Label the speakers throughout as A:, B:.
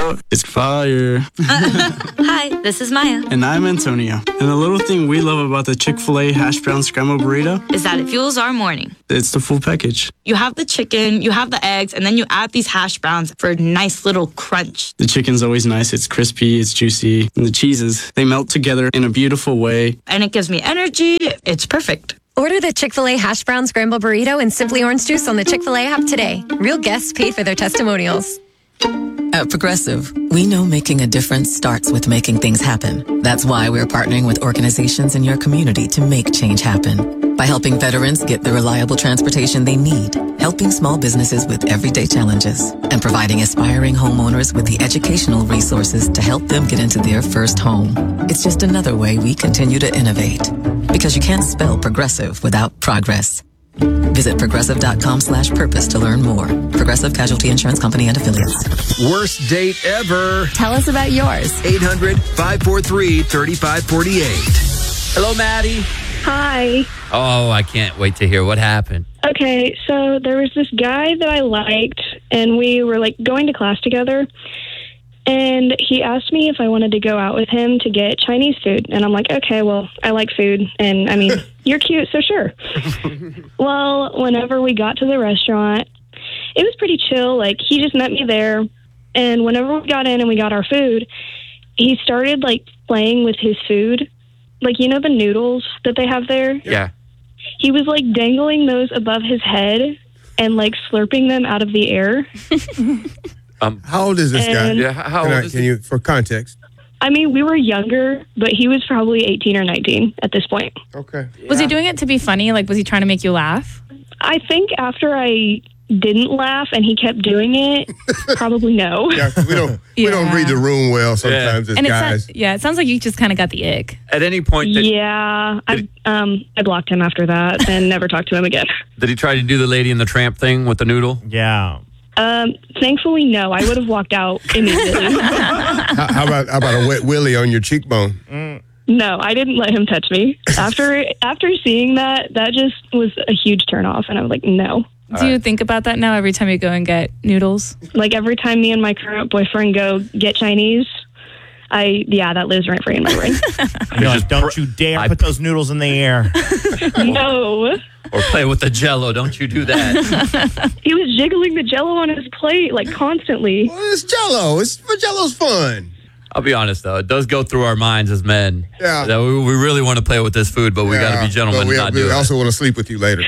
A: burrito is fire.
B: Hi, this is Maya.
A: And I'm Antonio. And the little thing we love about the Chick-fil-A hash brown scrambled burrito
B: is that it fuels our morning.
A: It's the full package.
B: You have the chicken, you have the eggs, and then you add these hash browns for a nice little crunch.
A: The chicken's always nice. It's crispy, it's juicy. And the cheeses, they melt together in a beautiful way.
B: And it gives me energy. It's perfect.
C: Order the Chick-fil-A hash brown scramble burrito and Simply Orange Juice on the Chick-fil-A app today. Real guests paid for their testimonials.
D: At Progressive, we know making a difference starts with making things happen. That's why we're partnering with organizations in your community to make change happen. By helping veterans get the reliable transportation they need, helping small businesses with everyday challenges, and providing aspiring homeowners with the educational resources to help them get into their first home. It's just another way we continue to innovate. Because you can't spell progressive without progress. Visit progressive.com/purpose to learn more. Progressive Casualty Insurance Company and Affiliates.
E: Worst date ever.
C: Tell us about yours.
E: 800-543-3548.
F: Hello, Maddie.
G: Hi.
F: Oh, I can't wait to hear what happened.
G: Okay, so there was this guy that I liked, and we were like going to class together. And he asked me if I wanted to go out with him to get Chinese food. And I'm like, okay, well, I like food. And I mean, you're cute, so sure. Well, whenever we got to the restaurant, it was pretty chill. Like, he just met me there. And whenever we got in and we got our food, he started, like, playing with his food. Like, you know the noodles that they have there?
F: Yeah.
G: He was, like, dangling those above his head and, like, slurping them out of the air.
H: How old is this guy?
F: Yeah, how old is
H: Can you, for context?
G: I mean, we were younger, but he was probably 18 or 19 at this point.
H: Okay.
I: Yeah. Was he doing it to be funny? Like, was he trying to make you laugh?
G: I think after I didn't laugh and he kept doing it, probably no.
H: Yeah, we don't read the room well sometimes as guys.
I: It sounds like you just kind of got the ick.
F: At any point...
G: I blocked him after that and never talked to him again.
F: Did he try to do the Lady and the Tramp thing with the noodle?
J: Yeah.
G: Thankfully, no. I would have walked out immediately.
H: How about a wet willy on your cheekbone?
G: No, I didn't let him touch me. After seeing that just was a huge turnoff, and I was like, no.
I: Do you think about that now every time you go and get noodles?
G: Like every time me and my current boyfriend go get Chinese, that lives rent free in my brain.
J: You're like, don't you dare put those noodles in the air.
G: No.
F: Or play with the Jell-O. Don't you do that.
G: He was jiggling the Jell-O on his plate, like, constantly.
H: Well, it's Jell-O. Jell-O's fun.
F: I'll be honest, though. It does go through our minds as men.
H: Yeah.
F: That we really want to play with this food, but we got to be gentlemen and not do it.
H: We also want to sleep with you later.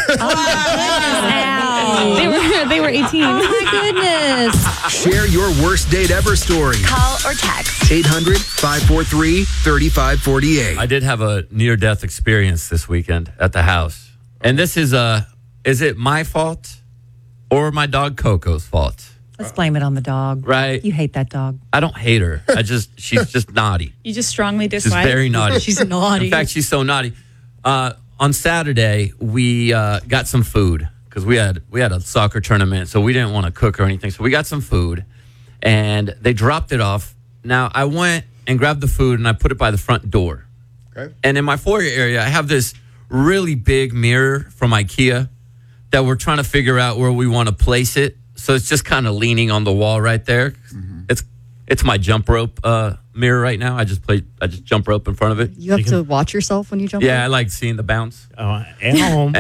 I: They were 18.
C: Oh, my goodness.
E: Share your worst date ever story.
C: Call or text.
E: 800-543-3548.
F: I did have a near-death experience this weekend at the house. And this is it my fault or my dog Coco's fault?
K: Let's blame it on the dog.
F: Right.
K: You hate that dog.
F: I don't hate her. She's just naughty.
I: You just strongly
F: She's
I: dislike?
F: very naughty.
K: She's naughty.
F: In fact, she's so naughty. On Saturday, we got some food because we had a soccer tournament, so we didn't want to cook or anything. So we got some food, and they dropped it off. Now, I went and grabbed the food, and I put it by the front door.
H: Okay.
F: And in my foyer area, I have this really big mirror from IKEA that we're trying to figure out where we want to place it. So it's just kind of leaning on the wall right there. Mm-hmm. It's my jump rope mirror right now. I just jump rope in front of it.
K: You have to watch yourself when you jump.
F: Yeah, I like seeing the bounce.
J: And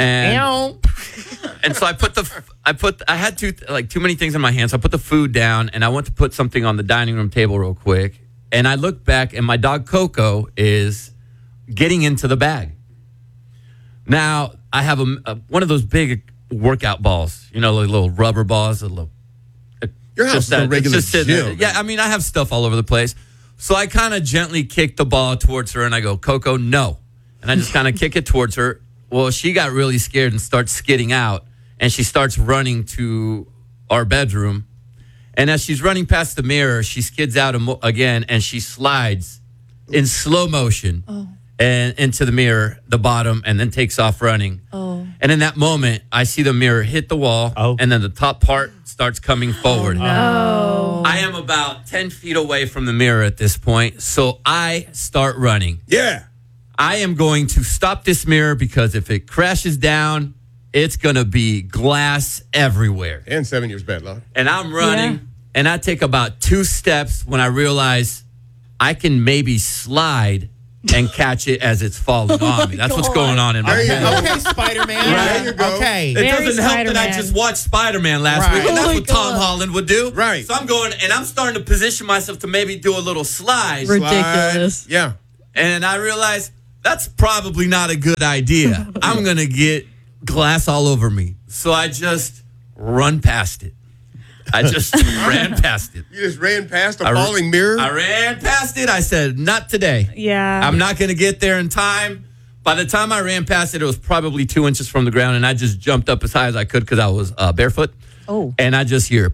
F: so I had too many things in my hands. So I put the food down and I went to put something on the dining room table real quick. And I looked back and my dog Coco is getting into the bag. Now I have one of those big workout balls, like little rubber balls.
H: Your house is a regular gym.
F: Yeah, I mean, I have stuff all over the place. So I kind of gently kick the ball towards her, and I go, Coco, no. And I just kind of kick it towards her. Well, she got really scared and starts skidding out, and she starts running to our bedroom. And as she's running past the mirror, she skids out again, and she slides in slow motion and into the mirror, the bottom, and then takes off running.
I: Oh.
F: And in that moment, I see the mirror hit the wall, and then the top part starts coming forward.
I: Oh, no.
F: I am about 10 feet away from the mirror at this point, so I start running.
H: Yeah.
F: I am going to stop this mirror because if it crashes down, it's going to be glass everywhere.
H: And 7 years bad luck.
F: And I'm running, and I take about 2 steps when I realize I can maybe slide and catch it as it's falling on me. That's what's going on in my head.
J: Okay, Spider-Man.
F: Right?
J: There you go. Okay.
F: It doesn't help that I just watched Spider-Man last week, and that's what Tom Holland would do.
H: Right.
F: So I'm going, and I'm starting to position myself to maybe do a little slide.
K: Ridiculous.
H: Yeah.
F: And I realize that's probably not a good idea. I'm going to get glass all over me. So I just run past it. I just ran past it.
H: You just ran past a falling mirror?
F: I ran past it. I said, not today.
I: Yeah.
F: I'm not going to get there in time. By the time I ran past it, it was probably 2 inches from the ground, and I just jumped up as high as I could because I was barefoot.
K: Oh.
F: And I just hear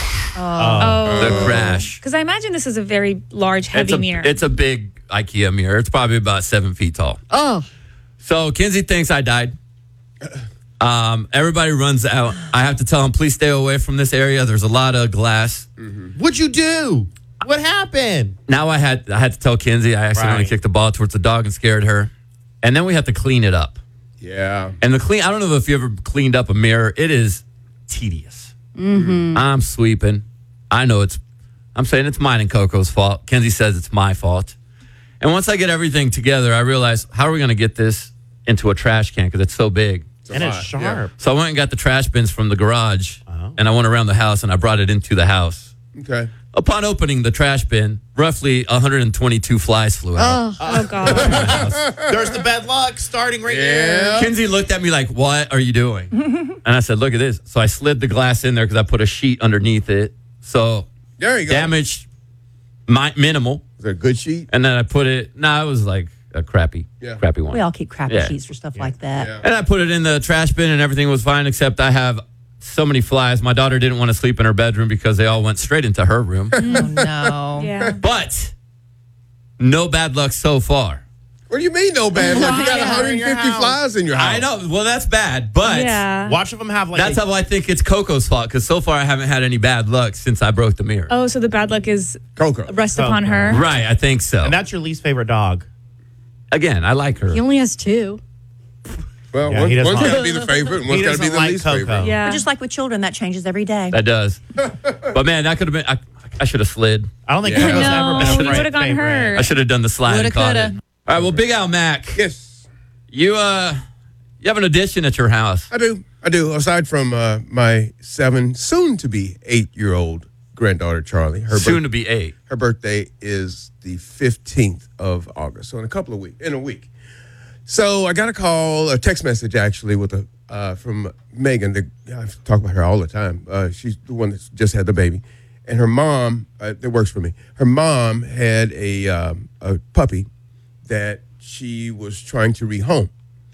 F: the crash.
I: Because I imagine this is a very large, heavy mirror.
F: It's a big IKEA mirror. It's probably about 7 feet tall.
K: Oh.
F: So Kinsey thinks I died. Everybody runs out. I have to tell them, please stay away from this area. There's a lot of glass.
J: What'd you do? What happened?
F: Now I had to tell Kinsey I accidentally kicked the ball towards the dog and scared her. And then we have to clean it up.
H: Yeah.
F: And I don't know if you ever cleaned up a mirror. It is tedious. I'm sweeping. I'm saying it's mine and Coco's fault. Kinsey says it's my fault. And once I get everything together, I realize, how are we going to get this into a trash can? Because it's so big.
J: It's sharp.
H: Yeah.
F: So I went and got the trash bins from the garage, and I went around the house, and I brought it into the house.
H: Okay.
F: Upon opening the trash bin, roughly 122 flies flew out.
I: Oh, God.
J: There's the bad luck starting right there.
F: Kinsey looked at me like, what are you doing? And I said, look at this. So I slid the glass in there because I put a sheet underneath it. So
H: there you go.
F: Damage minimal.
H: Is it a good sheet?
F: And then I put it, it was like a crappy one.
K: We all keep crappy sheets for stuff like that.
H: Yeah.
F: And I put it in the trash bin and everything was fine, except I have so many flies. My daughter didn't want to sleep in her bedroom because they all went straight into her room.
K: Oh, no.
I: Yeah.
F: But no bad luck so far.
H: What do you mean no bad luck? You got 150 flies in your house.
F: I know. Well, that's bad, but
J: watch them have like
F: that's how I think it's Coco's fault, because so far I haven't had any bad luck since I broke the mirror.
I: Oh, so the bad luck is
H: Coco.
I: rest upon her.
F: Right, I think so.
J: And that's your least favorite dog.
F: Again, I like her.
K: He only has 2.
H: Well,
J: he doesn't
H: one's
J: like-
H: got to be the favorite, and one's
J: He
H: got to be
J: doesn't
H: the
J: like
H: least
J: Coco.
H: favorite.
I: Yeah.
K: But just like with children, that changes every day.
F: That does. But man, that could have been. I should have slid.
J: I don't think
H: Yeah.
J: Coco's
I: No,
J: ever been a
I: you
J: favorite.
I: would've gotten hurt.
F: I should have done the slide
K: Woulda,
F: and caught
K: coulda.
F: it. All right, well, Big Al Mac,
H: Yes,
F: you have an addition at your house.
H: I do. Aside from my 7, soon-to-be 8-year-old granddaughter, Charlie.
F: Soon to be 8.
H: Her birthday is the 15th of August, so in a week. So I got a text message actually from Megan. I talk about her all the time. She's the one that's just had the baby, and her mom that works for me. Her mom had a puppy that she was trying to rehome,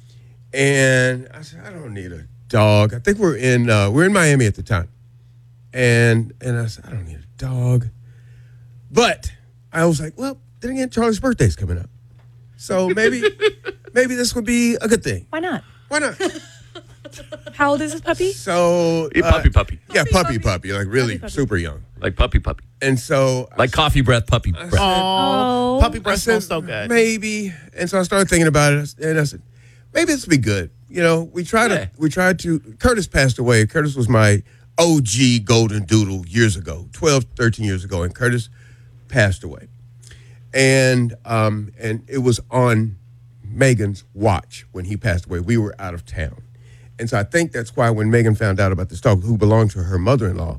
H: and I said, I don't need a dog. I think we're in Miami at the time, and I said, I don't need a dog, but I was like, well, then again, Charlie's birthday's coming up. So maybe this would be a good thing.
K: Why not?
H: Why not?
I: How old is this puppy?
H: So
F: Puppy.
H: Yeah, puppy, like really super young.
F: Like puppy.
H: And so
F: Like coffee breath, puppy breath.
J: Oh, puppy
H: I
J: breath
H: said,
J: smells so good.
H: maybe. And so I started thinking about it, and I said, maybe this would be good. You know, we tried to. Curtis passed away. Curtis was my OG golden doodle years ago, 12, 13 years ago, and Curtis passed away. And it was on Megan's watch when he passed away. We were out of town. And so I think that's why when Megan found out about this dog, who belonged to her mother-in-law,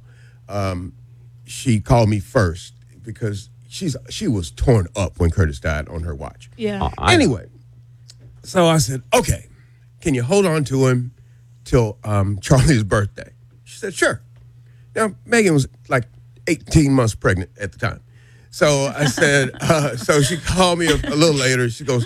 H: she called me first because she was torn up when Curtis died on her watch.
I: Yeah.
H: Anyway, so I said, okay, can you hold on to him till Charlie's birthday? She said, sure. Now, Megan was like 18 months pregnant at the time. So I said, so she called me a little later. She goes,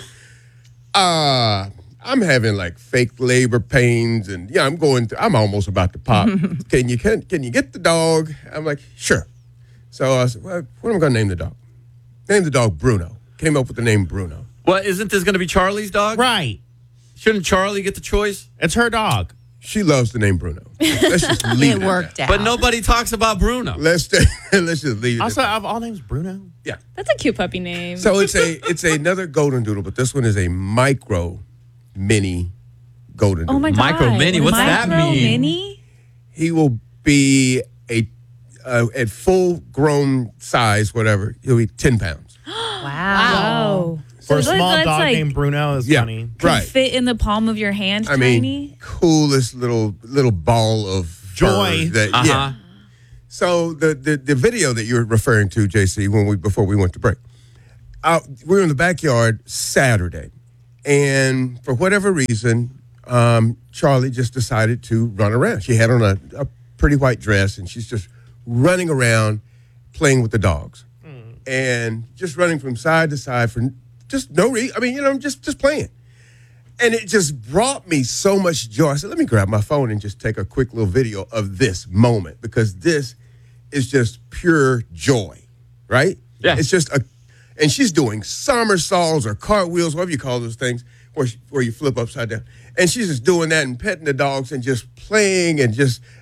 H: I'm having like fake labor pains, and yeah, I'm almost about to pop. Can you get the dog? I'm like, sure. So I said, well, what am I going to name the dog? Name the dog Bruno. Came up with the name Bruno.
F: Well, isn't this going to be Charlie's dog?
J: Right.
F: Shouldn't Charlie get the choice?
J: It's her dog.
H: She loves the name Bruno. Let's just leave
K: It worked out.
F: But nobody talks about Bruno.
H: Let's just leave it.
J: Also, of all names, Bruno.
H: Yeah.
I: That's a cute puppy name.
H: So it's another golden doodle, but this one is a micro mini golden doodle.
I: oh my God.
F: Micro mini, what's that
I: Micro
F: mean?
I: mini?
H: He will be a at full grown size, whatever, he'll be 10 pounds.
I: Wow.
J: For a
I: So
J: small
I: that's
J: dog
I: like-
J: named Bruno, is
H: Yeah.
J: funny.
I: Can
H: Right.
I: fit in the palm of your hand,
H: I
I: tiny.
H: mean, coolest little ball of
J: Joy.
H: fur that, yeah. So the video that you're referring to, JC, before we went to break, we were in the backyard Saturday, and for whatever reason, Charlie just decided to run around. She had on a pretty white dress, and she's just running around playing with the dogs, and just running from side to side for just no reason. I mean, just playing. And it just brought me so much joy. I said, let me grab my phone and just take a quick little video of this moment, because this is just pure joy, right?
F: Yeah.
H: It's just and she's doing somersaults or cartwheels, whatever you call those things, where you flip upside down. And she's just doing that and petting the dogs and just playing and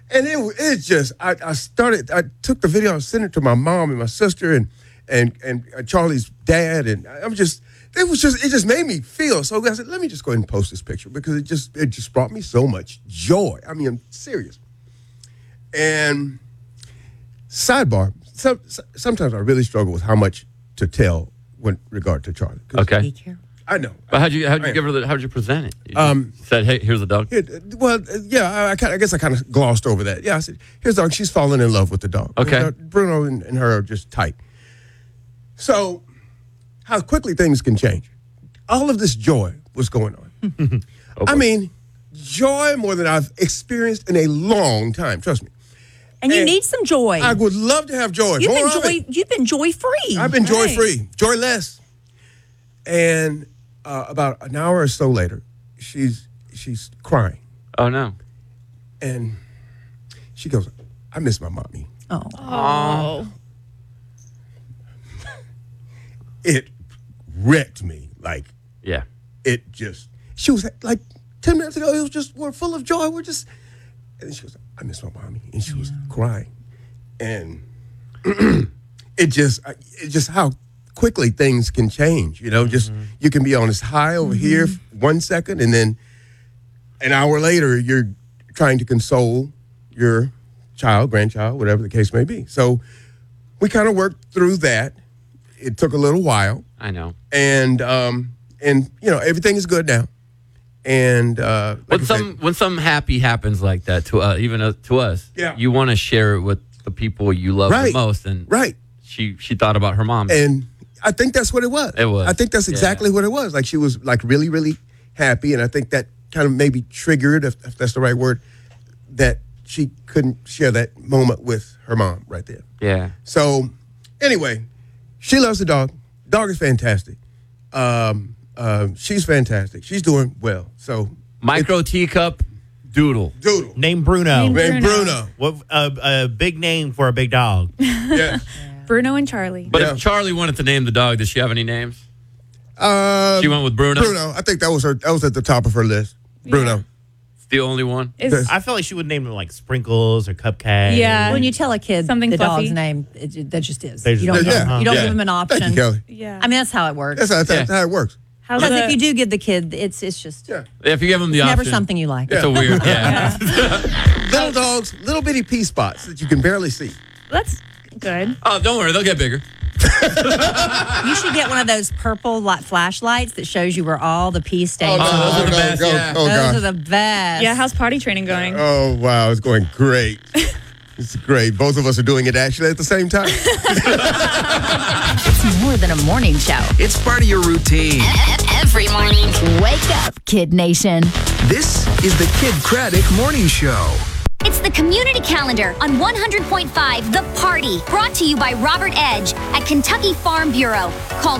H: I took the video, I sent it to my mom and my sister and Charlie's dad, and it just made me feel so good. I said, let me just go ahead and post this picture, because it just brought me so much joy. I mean, I'm serious. And sidebar, sometimes I really struggle with how much to tell with regard to Charlie.
F: Okay.
H: I know.
F: But how'd you present it? You said, hey, here's the dog.
H: I guess I kind of glossed over that. Yeah, I said, here's the dog. She's falling in love with the dog.
F: Okay.
H: Bruno and her are just tight. So, how quickly things can change. All of this joy was going on. I mean, joy more than I've experienced in a long time. Trust me.
K: And you need some joy.
H: I would love to have joy.
K: You've been joy-free.
H: I've been joy-free, joyless. And about an hour or so later, she's crying.
F: Oh, no.
H: And she goes, I miss my mommy.
I: Oh.
H: It wrecked me. Like,
F: yeah.
H: She was like 10 minutes ago, we're full of joy. And then she was like, I miss my mommy. And she was crying. And it just how quickly things can change, just you can be on this high over here 1 second, and then an hour later you're trying to console your child, grandchild, whatever the case may be. So we kind of worked through that. It took a little while.
F: I know.
H: And everything is good now. And
F: when something happy happens like that to us,
H: yeah,
F: you want to share it with the people you love the most. And she thought about her mom.
H: And I think that's what it was.
F: It was.
H: I think that's exactly what it was. Like, she was like really, really happy. And I think that kind of maybe triggered, if that's the right word, that she couldn't share that moment with her mom right there.
F: Yeah.
H: So anyway, she loves the dog. Dog is fantastic. She's fantastic. She's doing well. So
F: micro teacup Doodle.
J: Named Bruno.
I: Named Bruno.
J: What a big name for a big dog.
H: Yeah.
I: Bruno and Charlie.
F: But if Charlie wanted to name the dog, does she have any names? She went with Bruno.
H: Bruno. I think that was at the top of her list. Bruno.
F: It's the only one.
J: I feel like she would name them like Sprinkles or Cupcake.
I: Yeah.
K: When you tell a kid
I: Something
K: the
I: fluffy.
K: dog's name, that just is.
J: They just-
K: You don't
J: Yeah.
K: give them an option.
H: Thank you, Kelly.
I: Yeah.
K: I mean, that's how it works.
H: That's how it works.
K: Because if you do give the kid, it's just
F: If you give them the
K: never
F: option,
K: something you like.
F: it's a weird. Yeah.
H: Little dogs, little bitty pea spots that you can barely see.
I: That's good.
F: Oh, don't worry, they'll get bigger.
K: You should get one of those purple flashlights that shows you where all the pea stains
F: those
K: are.
F: are the best. Yeah.
H: Oh,
K: Those
H: gosh.
K: are the best.
I: Yeah, how's potty training going?
H: Oh, wow. It's going great. It's great. Both of us are doing it actually at the same time.
L: It's more than a morning show.
E: It's part of your routine.
L: Every morning. Wake up, Kid Nation.
E: This is the Kid Craddock Morning Show.
M: It's the community calendar on 100.5 The Party, brought to you by Robert Edge at Kentucky Farm Bureau. Call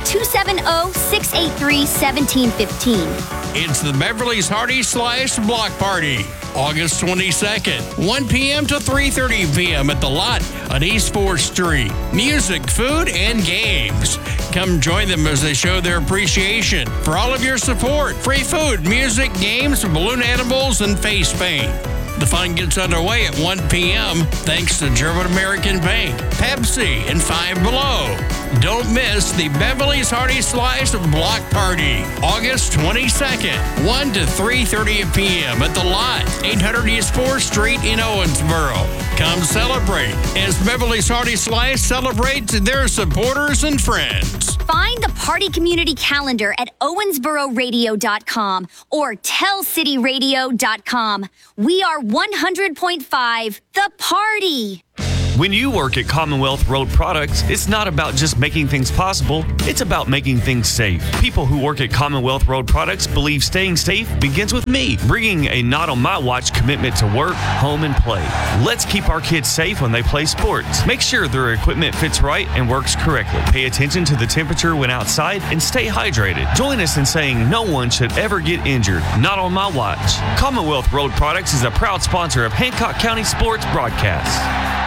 M: 270-683-1715.
N: It's the Beverly's Hearty Slice Block Party, August 22nd, 1 p.m. to 3:30 p.m. at The Lot on East 4th Street. Music, food, and games. Come join them as they show their appreciation for all of your support. Free food, music, games, balloon animals, and face paint. The fun gets underway at 1 p.m. thanks to German American Bank, Pepsi, and Five Below. Don't miss the Beverly's Hearty Slice Block Party, August 22nd, 1 to 3:30 p.m. at the Lot, 800 East 4th Street in Owensboro. Come celebrate as Beverly's Hearty Slice celebrates their supporters and friends.
M: Find the party community calendar at owensbororadio.com or tellcityradio.com. We are 100.5 The Party.
O: When you work at Commonwealth Road Products, it's not about just making things possible, it's about making things safe. People who work at Commonwealth Road Products believe staying safe begins with me, bringing a not on my watch commitment to work, home, and play. Let's keep our kids safe when they play sports. Make sure their equipment fits right and works correctly. Pay attention to the temperature when outside and stay hydrated. Join us in saying no one should ever get injured, not on my watch. Commonwealth Road Products is a proud sponsor of Hancock County Sports Broadcasts.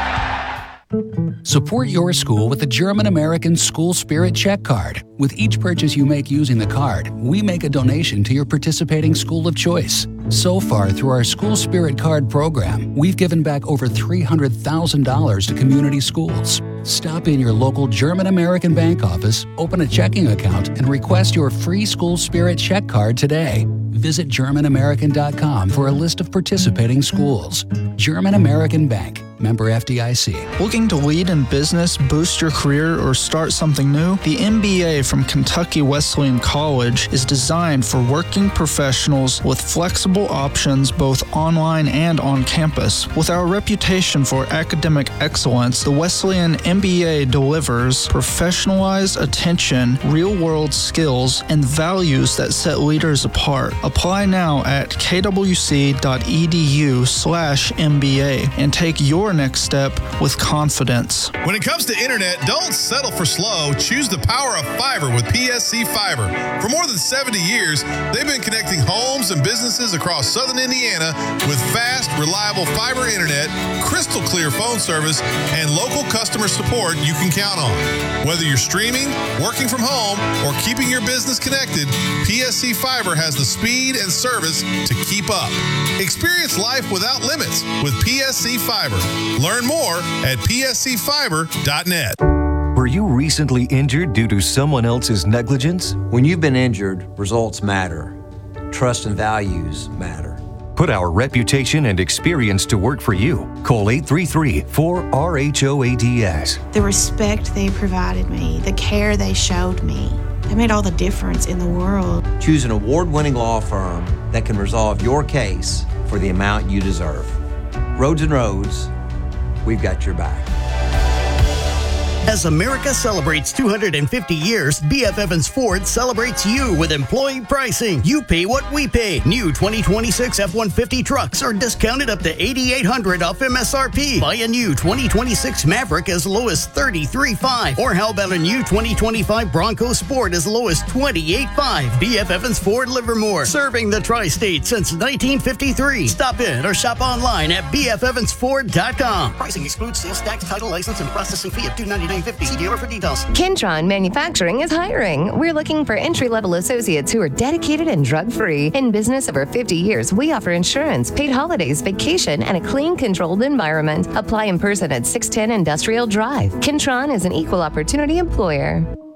P: Support your school with the German-American School Spirit Check Card. With each purchase you make using the card, we make a donation to your participating school of choice. So far, through our School Spirit Card program, we've given back over $300,000 to community schools. Stop in your local German-American bank office, open a checking account, and request your free School Spirit Check Card today. Visit GermanAmerican.com for a list of participating schools. German American Bank. Member FDIC.
Q: Looking to lead in business, boost your career, or start something new? The MBA from Kentucky Wesleyan College is designed for working professionals with flexible options both online and on campus. With our reputation for academic excellence, the Wesleyan MBA delivers professionalized attention, real-world skills, and values that set leaders apart. Apply now at kwc.edu/MBA and take your next step with confidence.
R: When it comes to internet, don't settle for slow. Choose the power of fiber with PSC Fiber. For more than 70 years, they've been connecting homes and businesses across southern Indiana with fast, reliable fiber internet, crystal clear phone service, and local customer support you can count on. Whether you're streaming, working from home, or keeping your business connected, PSC Fiber has the speed and service to keep up. Experience life without limits with PSC Fiber. Learn more at pscfiber.net.
S: Were you recently injured due to someone else's negligence?
T: When you've been injured, results matter. Trust and values matter.
S: Put our reputation and experience to work for you. Call 833-4RHOADS.
U: The respect they provided me, the care they showed me, they made all the difference in the world.
T: Choose an award-winning law firm that can resolve your case for the amount you deserve. Rhodes and Rhodes, we've got your back.
V: As America celebrates 250 years, B.F. Evans Ford celebrates you with employee pricing. You pay what we pay. New 2026 F-150 trucks are discounted up to $8,800 off MSRP. Buy a new 2026 Maverick as low as $33,500. Or how about a new 2025 Bronco Sport as low as $28,500. B.F. Evans Ford Livermore, serving the tri-state since 1953. Stop in or shop online at bfevansford.com. Pricing excludes sales tax, title, license, and processing fee of $299.50. See dealer for details.
C: Kentron Manufacturing is hiring. We're looking for entry-level associates who are dedicated and drug-free. In business over 50 years, we offer insurance, paid holidays, vacation, and a clean, controlled environment. Apply in person at 610 Industrial Drive. Kentron is an equal opportunity employer.